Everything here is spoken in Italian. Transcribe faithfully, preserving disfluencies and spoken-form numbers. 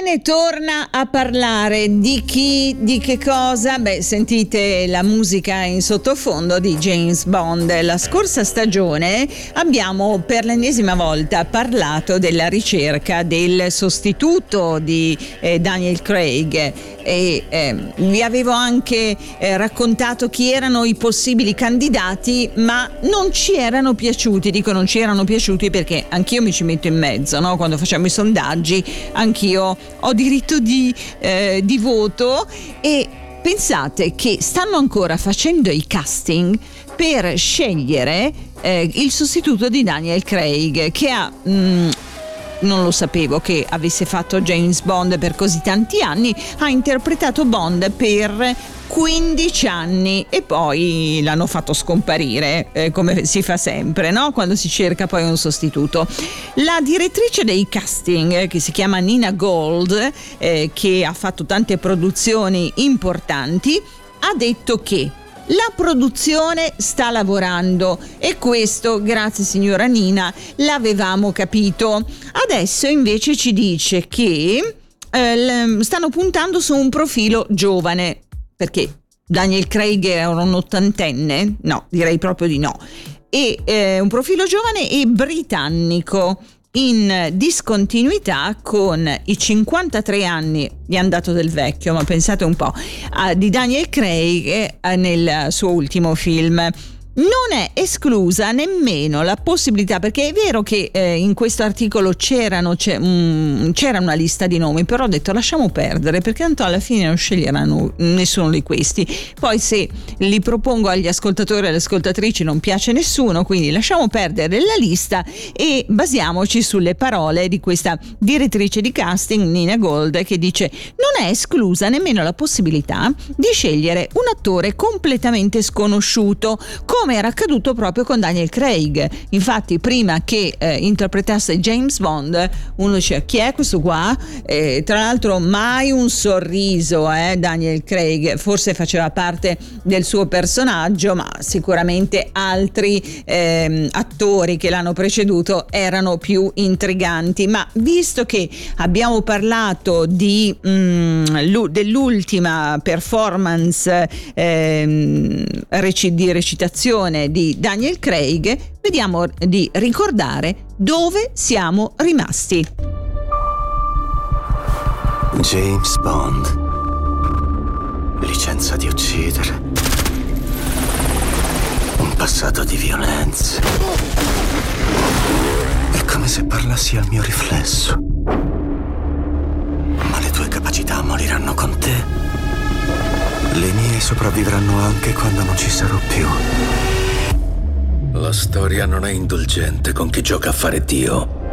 ne torna a parlare. Di chi, di che cosa? Beh, sentite la musica in sottofondo di James Bond. La scorsa stagione abbiamo per l'ennesima volta parlato della ricerca del sostituto di eh, Daniel Craig e eh, vi avevo anche eh, raccontato chi erano i possibili candidati, ma non ci erano piaciuti. Dico non ci erano piaciuti perché anch'io mi ci metto in mezzo, no? Quando facciamo i sondaggi anch'io ho diritto di, eh, di voto, e pensate che stanno ancora facendo i casting per scegliere eh, il sostituto di Daniel Craig, che ha mh, non lo sapevo che avesse fatto James Bond per così tanti anni, ha interpretato Bond per quindici anni e poi l'hanno fatto scomparire, eh, come si fa sempre, no? Quando si cerca poi un sostituto. La direttrice dei casting, eh, che si chiama Nina Gold, eh, che ha fatto tante produzioni importanti, ha detto che la produzione sta lavorando, e questo, grazie signora Nina, l'avevamo capito. Adesso invece ci dice che eh, stanno puntando su un profilo giovane, perché Daniel Craig era un ottantenne? No, direi proprio di no. E eh, un profilo giovane e britannico, in discontinuità con i cinquantatré anni, gli hanno dato del vecchio, ma pensate un po', uh, di Daniel Craig uh, nel suo ultimo film. Non è esclusa nemmeno la possibilità, perché è vero che eh, in questo articolo c'erano, c'è, um, c'era una lista di nomi, però ho detto lasciamo perdere, perché tanto alla fine non sceglieranno nessuno di questi. Poi se li propongo agli ascoltatori e alle ascoltatrici non piace nessuno, quindi lasciamo perdere la lista e basiamoci sulle parole di questa direttrice di casting, Nina Gold, che dice: non è esclusa nemmeno la possibilità di scegliere un attore completamente sconosciuto, come come era accaduto proprio con Daniel Craig. Infatti prima che eh, interpretasse James Bond uno diceva chi è questo qua? Eh, tra l'altro mai un sorriso, eh, Daniel Craig, forse faceva parte del suo personaggio, ma sicuramente altri eh, attori che l'hanno preceduto erano più intriganti. Ma visto che abbiamo parlato di mh, dell'ultima performance eh, rec- di recitazione di Daniel Craig, vediamo di ricordare dove siamo rimasti. James Bond, licenza di uccidere, un passato di violenze. È come se parlassi al mio riflesso. Ma le tue capacità moriranno con te. Le mie sopravvivranno anche quando non ci sarò più. La storia non è indulgente con chi gioca a fare Dio.